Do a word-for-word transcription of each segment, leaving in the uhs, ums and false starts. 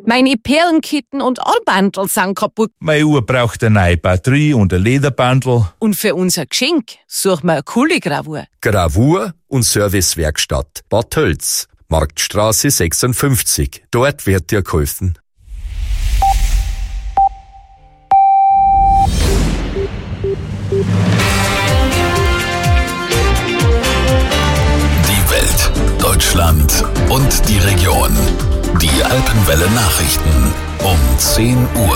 Meine Perlenketten und Armbandel sind kaputt. Meine Uhr braucht eine neue Batterie und ein Lederbandel. Und für unser Geschenk suchen wir eine coole Gravur. Gravur und Servicewerkstatt Bad Tölz, Marktstraße sechsundfünfzig. Dort wird dir geholfen. Die Welt, Deutschland und die Region. Die Alpenwelle Nachrichten um zehn Uhr.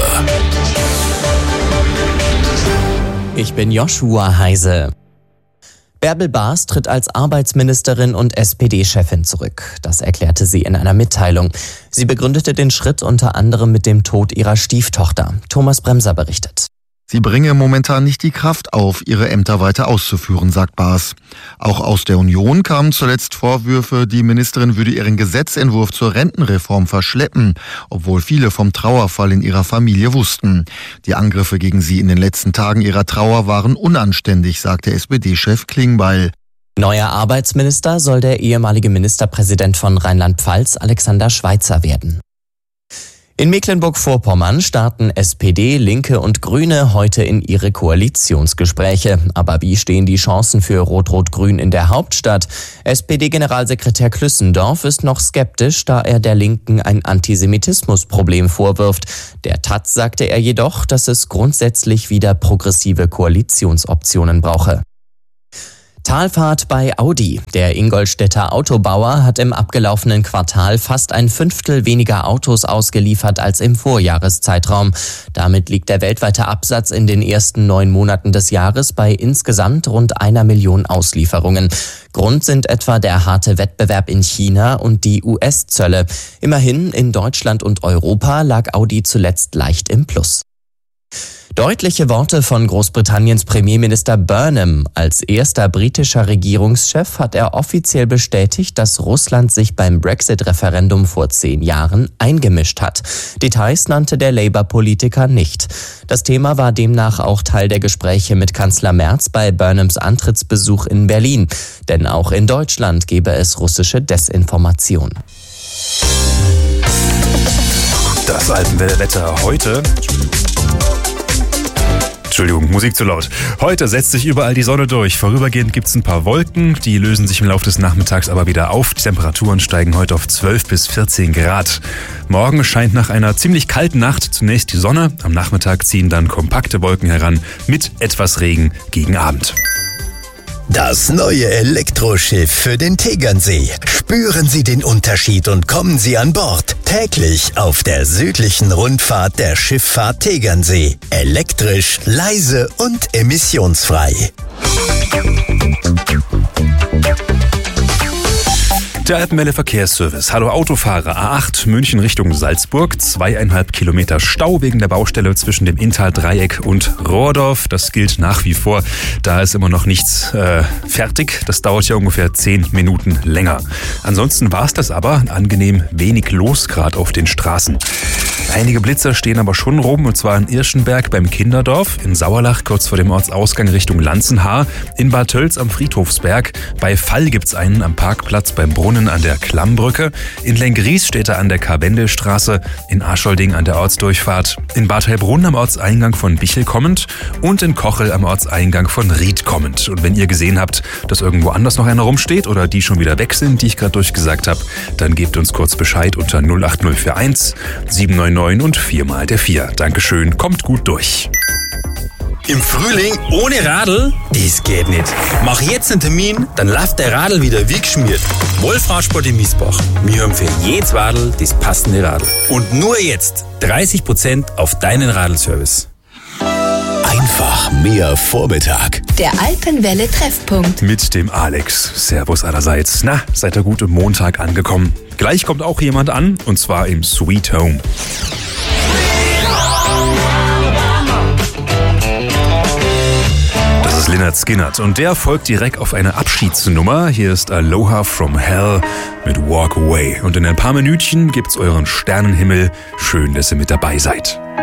Ich bin Joshua Heise. Bärbel Baas tritt als Arbeitsministerin und S P D-Chefin zurück. Das erklärte sie in einer Mitteilung. Sie begründete den Schritt unter anderem mit dem Tod ihrer Stieftochter. Thomas Bremser berichtet. Sie bringe momentan nicht die Kraft auf, ihre Ämter weiter auszuführen, sagt Baas. Auch aus der Union kamen zuletzt Vorwürfe, die Ministerin würde ihren Gesetzentwurf zur Rentenreform verschleppen, obwohl viele vom Trauerfall in ihrer Familie wussten. Die Angriffe gegen sie in den letzten Tagen ihrer Trauer waren unanständig, sagte S P D-Chef Klingbeil. Neuer Arbeitsminister soll der ehemalige Ministerpräsident von Rheinland-Pfalz, Alexander Schweitzer, werden. In Mecklenburg-Vorpommern starten S P D, Linke und Grüne heute in ihre Koalitionsgespräche. Aber wie stehen die Chancen für Rot-Rot-Grün in der Hauptstadt? S P D-Generalsekretär Klüssendorf ist noch skeptisch, da er der Linken ein Antisemitismusproblem vorwirft. Der Taz sagte er jedoch, dass es grundsätzlich wieder progressive Koalitionsoptionen brauche. Talfahrt bei Audi. Der Ingolstädter Autobauer hat im abgelaufenen Quartal fast ein Fünftel weniger Autos ausgeliefert als im Vorjahreszeitraum. Damit liegt der weltweite Absatz in den ersten neun Monaten des Jahres bei insgesamt rund einer Million Auslieferungen. Grund sind etwa der harte Wettbewerb in China und die U S-Zölle. Immerhin in Deutschland und Europa lag Audi zuletzt leicht im Plus. Deutliche Worte von Großbritanniens Premierminister Burnham. Als erster britischer Regierungschef hat er offiziell bestätigt, dass Russland sich beim Brexit-Referendum vor zehn Jahren eingemischt hat. Details nannte der Labour-Politiker nicht. Das Thema war demnach auch Teil der Gespräche mit Kanzler Merz bei Burnhams Antrittsbesuch in Berlin. Denn auch in Deutschland gebe es russische Desinformation. Das Alpenwelle-Wetter heute. Entschuldigung, Musik zu laut. Heute setzt sich überall die Sonne durch. Vorübergehend gibt es ein paar Wolken, die lösen sich im Laufe des Nachmittags aber wieder auf. Die Temperaturen steigen heute auf zwölf bis vierzehn Grad. Morgen scheint nach einer ziemlich kalten Nacht zunächst die Sonne. Am Nachmittag ziehen dann kompakte Wolken heran mit etwas Regen gegen Abend. Das neue Elektroschiff für den Tegernsee. Spüren Sie den Unterschied und kommen Sie an Bord. Täglich auf der südlichen Rundfahrt der Schifffahrt Tegernsee. Elektrisch, leise und emissionsfrei. Der Alpenwelle Verkehrsservice. Hallo Autofahrer. A acht München Richtung Salzburg. Zweieinhalb Kilometer Stau wegen der Baustelle zwischen dem Inntal-Dreieck und Rohrdorf. Das gilt nach wie vor. Da ist immer noch nichts äh, fertig. Das dauert ja ungefähr zehn Minuten länger. Ansonsten war es das aber. Angenehm wenig los, gerade auf den Straßen. Einige Blitzer stehen aber schon rum, und zwar in Irschenberg beim Kinderdorf, in Sauerlach kurz vor dem Ortsausgang Richtung Lanzenhaar, in Bad Tölz am Friedhofsberg. Bei Fall gibt's einen am Parkplatz beim Brunnen an der Klammbrücke. In Lenggries steht er an der Karwendelstraße, in Aschelding an der Ortsdurchfahrt, in Bad Heilbrunn am Ortseingang von Bichl kommend und in Kochel am Ortseingang von Ried kommend. Und wenn ihr gesehen habt, dass irgendwo anders noch einer rumsteht oder die schon wieder weg sind, die ich gerade durchgesagt habe, dann gebt uns kurz Bescheid unter null acht null vier eins sieben neun neun und vier mal der vier. Dankeschön, kommt gut durch. Im Frühling ohne Radl? Das geht nicht. Mach jetzt einen Termin, dann läuft der Radl wieder wie geschmiert. Wolfradsport in Miesbach. Wir haben für jedes Radl das passende Radl. Und nur jetzt dreißig Prozent auf deinen Radlservice. Einfach mehr Vormittag. Der Alpenwelle Treffpunkt. Mit dem Alex. Servus allerseits. Na, seid ihr gut im Montag angekommen? Gleich kommt auch jemand an, und zwar im Sweet Home. Das ist Lynyrd Skynyrd und der folgt direkt auf eine Abschiedsnummer. Hier ist Aloha from Hell mit Walk Away. Und in ein paar Minütchen gibt's euren Sternenhimmel. Schön, dass ihr mit dabei seid.